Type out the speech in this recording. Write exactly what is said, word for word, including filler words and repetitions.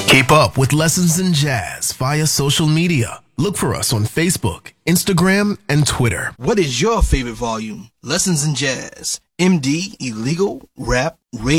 Keep up with Lessons in Jazz via social media. Look for us on Facebook, Instagram, and Twitter. What is your favorite volume? Lessons in Jazz, M D Illegal Rap Radio.